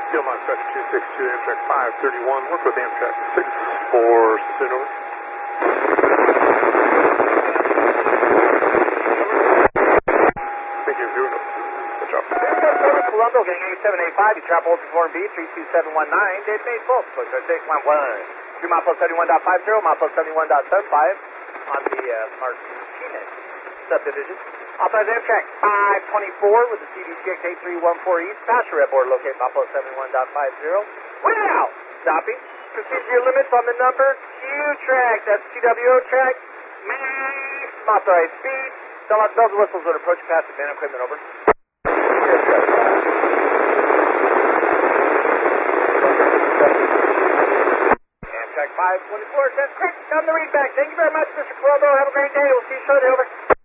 Steel Mine Special 262, Amtrak 531, work with Amtrak 64, soon over. Thank you, good job. Colombo, getting 8785, you travel over Form B, 32719, Dave May, full, push our 611. 3 mile plus 71.50, mile plus 71.75 on the Martinez subdivision. Authorized Amtrak 524 with the CBCX 8314 East, passenger red board located mile plus 71.50. Way out! Stopping. Proceed to your limits on the number Q track, that's TWO track. Authorized speed. Don't let bells and whistles when approaching past the van equipment, over. Amtrak 524, that's correct. Come to read back. Thank you very much, Mr. Colombo. Have a great day. We'll see you shortly, over.